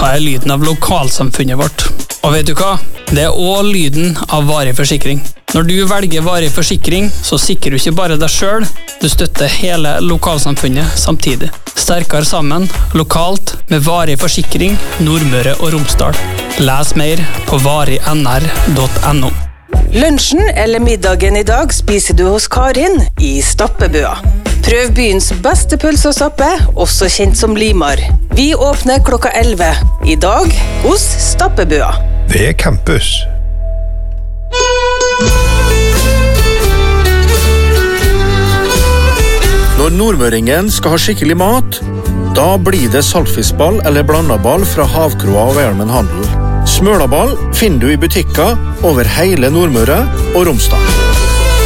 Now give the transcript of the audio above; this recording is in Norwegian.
er lyden av lokalsamfunnet vårt. Og vet du hva? Det er også lyden av varig forsikring. Når du velger varig forsikring, så sikrer du ikke bare deg selv, du støtter hele lokalsamfunnet samtidig. Sterkere sammen, lokalt, med varig forsikring, Nordmøre og Romsdal. Les mer på varignr.no. Lunsjen eller middagen i dag spiser du hos Karin i Stappebøa. Prøv byens beste pølse og stappe, også kjent som Limar. Vi åpner klokka 11. I dag hos Stappebøa. Det er campus. Når nordmøringen skal ha skikkelig mat, da blir det saltfiskball eller blandaball fra Havkroa og Velmen Handel. Smølaball finner du i butikker over hele Nordmøre og Romsdal.